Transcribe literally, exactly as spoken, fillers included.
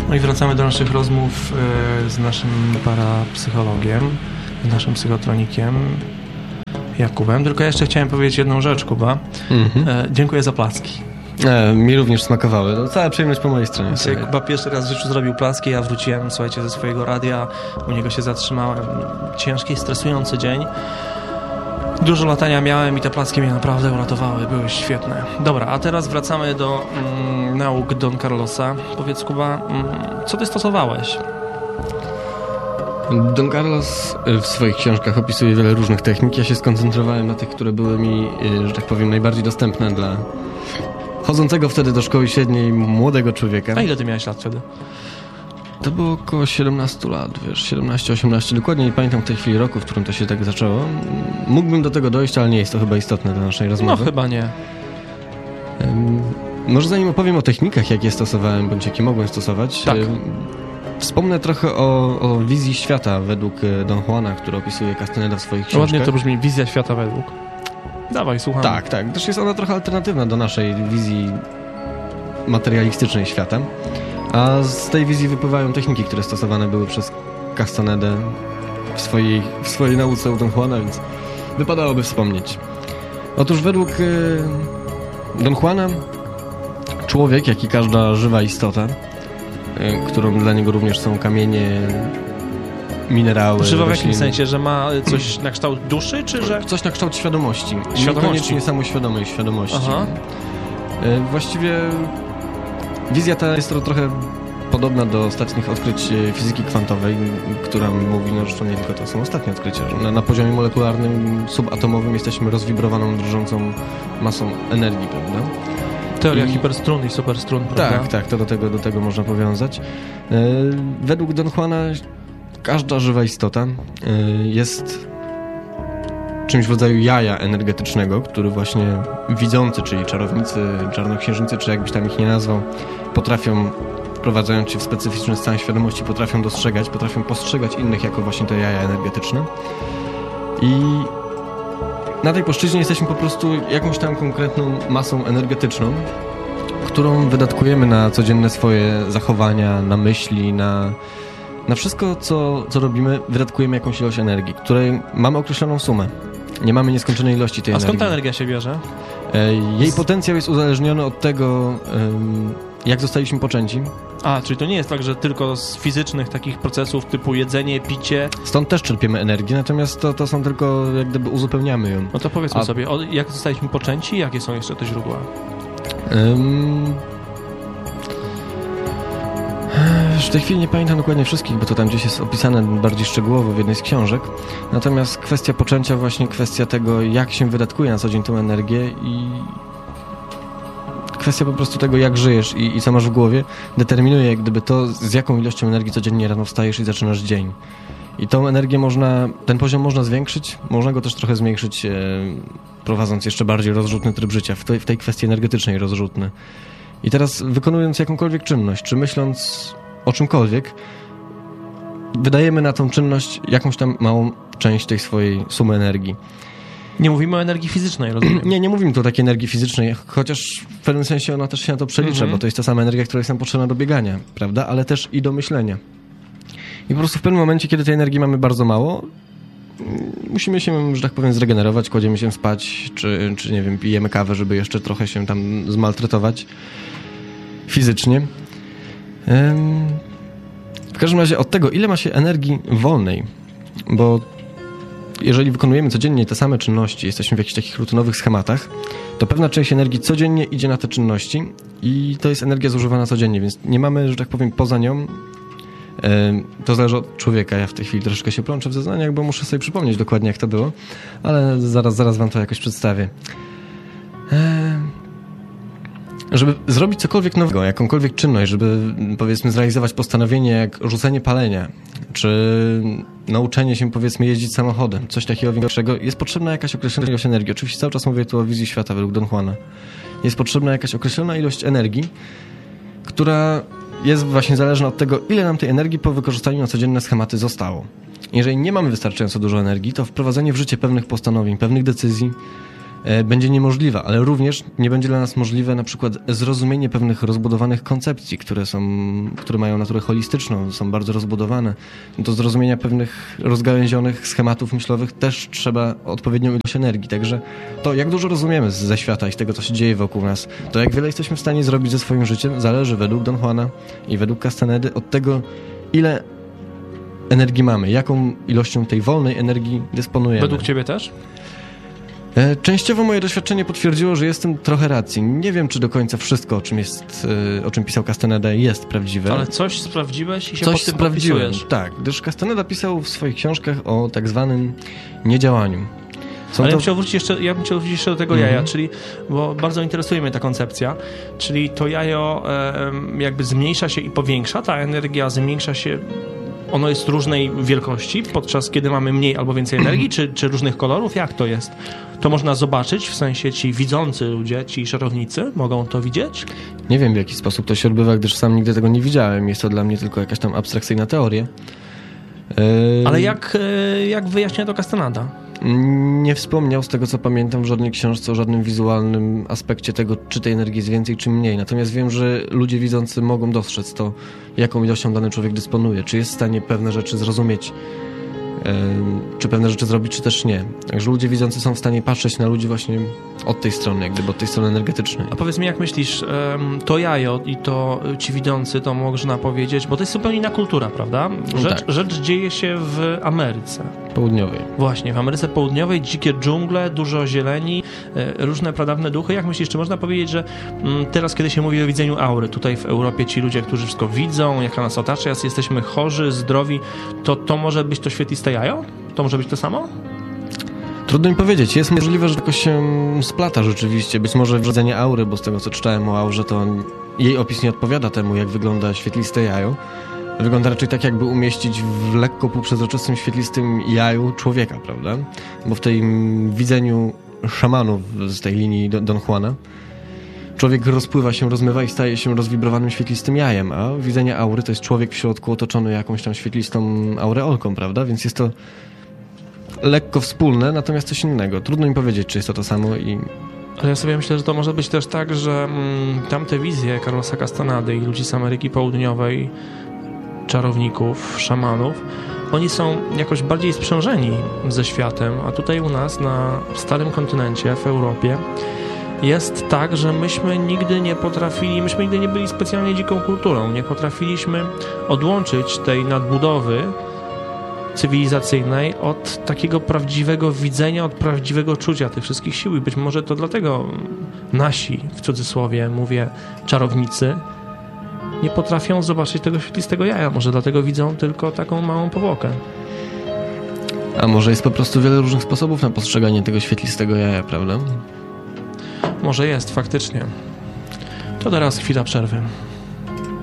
No i wracamy do naszych rozmów z naszym parapsychologiem, z naszym psychotronikiem Jakubem. Tylko ja jeszcze chciałem powiedzieć jedną rzecz, Kuba. Mm-hmm. Dziękuję za placki. E, mi również smakowały. To cała przyjemność po mojej stronie. Dzisiaj Kuba pierwszy raz w życiu zrobił placki, ja wróciłem, słuchajcie, ze swojego radia, u niego się zatrzymałem. Ciężki, stresujący dzień. Dużo latania miałem i te placki mnie naprawdę uratowały, były świetne. Dobra, a teraz wracamy do mm, nauk Don Carlosa. Powiedz, Kuba, mm, co ty stosowałeś? Don Carlos w swoich książkach opisuje wiele różnych technik. Ja się skoncentrowałem na tych, które były mi, że tak powiem, najbardziej dostępne dla chodzącego wtedy do szkoły średniej młodego człowieka. A ile ty miałeś lat wtedy? To było około siedemnaście lat, wiesz, siedemnaście osiemnaście, dokładnie nie pamiętam w tej chwili roku, w którym to się tak zaczęło. Mógłbym do tego dojść, ale nie jest to chyba istotne do naszej rozmowy. No chyba nie. Um, może zanim opowiem o technikach, jakie stosowałem, bądź jakie mogłem stosować, tak. um, wspomnę trochę o, o wizji świata według Don Juana, który opisuje Castaneda w swoich książkach. Ładnie to brzmi, wizja świata według. Dawaj, słucham. Tak, tak. Też jest ona trochę alternatywna do naszej wizji materialistycznej świata. A z tej wizji wypływają techniki, które stosowane były przez Castanedę w swojej, w swojej nauce u Don Juana, więc wypadałoby wspomnieć. Otóż według y, Don Juana człowiek, jak i każda żywa istota, y, którą dla niego również są kamienie, minerały, żywa w rośliny. jakim sensie, że ma coś na kształt duszy, czy że... Coś na kształt świadomości. Świadomości. Niekoniecznie samoświadomej świadomości. Aha. Y, właściwie wizja ta jest to trochę podobna do ostatnich odkryć fizyki kwantowej, która mówi, no, że to nie tylko to są ostatnie odkrycia, że na, na poziomie molekularnym, subatomowym jesteśmy rozwibrowaną, drżącą masą energii, prawda? Teoria I... hiperstrun i superstrun, prawda? Tak, tak, to do tego, do tego można powiązać. Yy, według Don Juana każda żywa istota yy, jest czymś w rodzaju jaja energetycznego, który właśnie widzący, czyli czarownicy, czarnoksiężnicy, czy jakbyś tam ich nie nazwał, potrafią, wprowadzając się w specyficzny stan świadomości, potrafią dostrzegać, potrafią postrzegać innych jako właśnie te jaja energetyczne. I na tej płaszczyźnie jesteśmy po prostu jakąś tam konkretną masą energetyczną, którą wydatkujemy na codzienne swoje zachowania, na myśli, na, na wszystko, co, co robimy, wydatkujemy jakąś ilość energii, której mamy określoną sumę. Nie mamy nieskończonej ilości tej A energii. skąd ta energia się bierze? Jej potencjał jest uzależniony od tego, jak zostaliśmy poczęci. A, czyli to nie jest tak, że tylko z fizycznych takich procesów typu jedzenie, picie... Stąd też czerpiemy energię, natomiast to, to są tylko, jak gdyby uzupełniamy ją. No to powiedzmy A... sobie, o, jak zostaliśmy poczęci, jakie są jeszcze te źródła? Um... W tej chwili nie pamiętam dokładnie wszystkich, bo to tam gdzieś jest opisane bardziej szczegółowo w jednej z książek. Natomiast kwestia poczęcia, właśnie kwestia tego, jak się wydatkuje na co dzień tą energię i kwestia po prostu tego, jak żyjesz i, i co masz w głowie, determinuje jak gdyby to, z jaką ilością energii codziennie rano wstajesz i zaczynasz dzień. I tą energię można, ten poziom można zwiększyć, można go też trochę zmniejszyć, e, prowadząc jeszcze bardziej rozrzutny tryb życia, w tej, w tej kwestii energetycznej rozrzutny. I teraz wykonując jakąkolwiek czynność, czy myśląc o czymkolwiek, wydajemy na tą czynność jakąś tam małą część tej swojej sumy energii. Nie mówimy o energii fizycznej, rozumiem? Nie, nie mówimy tu o takiej energii fizycznej, chociaż w pewnym sensie ona też się na to przelicza, mm-hmm. bo to jest ta sama energia, która jest nam potrzebna do biegania, prawda? Ale też i do myślenia. I po prostu w pewnym momencie, kiedy tej energii mamy bardzo mało, musimy się, że tak powiem, zregenerować, kładziemy się spać, czy, czy nie wiem, pijemy kawę, żeby jeszcze trochę się tam zmaltretować fizycznie. W każdym razie od tego, ile ma się energii wolnej, bo jeżeli wykonujemy codziennie te same czynności, jesteśmy w jakichś takich rutynowych schematach, to pewna część energii codziennie idzie na te czynności i to jest energia zużywana codziennie, więc nie mamy, że tak powiem, poza nią. To zależy od człowieka. Ja w tej chwili troszeczkę się plączę w zeznaniach, bo muszę sobie przypomnieć dokładnie, jak to było, ale zaraz, zaraz wam to jakoś przedstawię. Żeby zrobić cokolwiek nowego, jakąkolwiek czynność, żeby, powiedzmy, zrealizować postanowienie jak rzucenie palenia, czy nauczenie się, powiedzmy, jeździć samochodem, coś takiego większego, jest potrzebna jakaś określona ilość energii. Oczywiście cały czas mówię tu o wizji świata według Don Juana. Jest potrzebna jakaś określona ilość energii, która jest właśnie zależna od tego, ile nam tej energii po wykorzystaniu na codzienne schematy zostało. Jeżeli nie mamy wystarczająco dużo energii, to wprowadzenie w życie pewnych postanowień, pewnych decyzji e, będzie niemożliwa, ale również nie będzie dla nas możliwe na przykład zrozumienie pewnych rozbudowanych koncepcji, które są, które mają naturę holistyczną, są bardzo rozbudowane. Do zrozumienia pewnych rozgałęzionych schematów myślowych też trzeba odpowiednią ilość energii, także to, jak dużo rozumiemy ze świata i z tego, co się dzieje wokół nas, to jak wiele jesteśmy w stanie zrobić ze swoim życiem, zależy według Don Juana i według Castanedy od tego, ile energii mamy, jaką ilością tej wolnej energii dysponujemy. Według ciebie też? Częściowo moje doświadczenie potwierdziło, że jestem trochę racji. Nie wiem, czy do końca wszystko, o czym, jest, o czym pisał Castaneda, jest prawdziwe. Ale coś sprawdziłeś i się coś pod tym sprawdziłem, podpisujesz. tak, gdyż Castaneda pisał w swoich książkach o tak zwanym niedziałaniu. Są Ale to... ja bym chciał wrócić jeszcze, ja bym chciał wrócić jeszcze do tego Mhm. jaja, czyli, bo bardzo interesuje mnie ta koncepcja, czyli to jajo e, jakby zmniejsza się i powiększa, ta energia zmniejsza się, ono jest różnej wielkości, podczas kiedy mamy mniej albo więcej energii, czy, czy różnych kolorów, jak to jest? To można zobaczyć, w sensie ci widzący ludzie, ci czarownicy mogą to widzieć? Nie wiem, w jaki sposób to się odbywa, gdyż sam nigdy tego nie widziałem. Jest to dla mnie tylko jakaś tam abstrakcyjna teoria. Yy... Ale jak, e, jak wyjaśnia to Castaneda? Nie wspomniał, z tego co pamiętam, w żadnej książce o żadnym wizualnym aspekcie tego, czy tej energii jest więcej, czy mniej. Natomiast wiem, że ludzie widzący mogą dostrzec to, jaką ilością dany człowiek dysponuje. Czy jest w stanie pewne rzeczy zrozumieć, yy, czy pewne rzeczy zrobić, czy też nie. Także ludzie widzący są w stanie patrzeć na ludzi właśnie od tej strony, jak gdyby od tej strony energetycznej. A powiedz mi, jak myślisz, to jajo i to ci widzący, to można powiedzieć, bo to jest zupełnie inna kultura, prawda? Rzecz, tak. rzecz dzieje się w Ameryce. Południowej. Właśnie, w Ameryce Południowej, dzikie dżungle, dużo zieleni, różne pradawne duchy. Jak myślisz, czy można powiedzieć, że teraz, kiedy się mówi o widzeniu aury, tutaj w Europie ci ludzie, którzy wszystko widzą, jaka nas otacza, jesteśmy chorzy, zdrowi, to to może być to świetliste jajo? To może być to samo? Trudno mi powiedzieć. Jest możliwe, że jakoś się splata rzeczywiście. Być może wrodzenie aury, bo z tego, co czytałem o aurze, to jej opis nie odpowiada temu, jak wygląda świetliste jajo. Wygląda raczej tak, jakby umieścić w lekko półprzezroczystym, świetlistym jaju człowieka, prawda? Bo w tym widzeniu szamanów z tej linii Don Juana człowiek rozpływa się, rozmywa i staje się rozwibrowanym świetlistym jajem, a widzenie aury to jest człowiek w środku otoczony jakąś tam świetlistą aureolką, prawda? Więc jest to lekko wspólne, natomiast coś innego. Trudno mi powiedzieć, czy jest to to samo i... Ale ja sobie myślę, że to może być też tak, że mm, tamte wizje Carlosa Castanedy i ludzi z Ameryki Południowej, czarowników, szamanów, oni są jakoś bardziej sprzężeni ze światem, a tutaj u nas na starym kontynencie, w Europie, jest tak, że myśmy nigdy nie potrafili, myśmy nigdy nie byli specjalnie dziką kulturą, nie potrafiliśmy odłączyć tej nadbudowy cywilizacyjnej od takiego prawdziwego widzenia, od prawdziwego czucia tych wszystkich sił i być może to dlatego nasi, w cudzysłowie mówię, czarownicy nie potrafią zobaczyć tego świetlistego jaja, może dlatego widzą tylko taką małą powłokę. A może jest po prostu wiele różnych sposobów na postrzeganie tego świetlistego jaja, prawda? Może jest, faktycznie. To teraz chwila przerwy.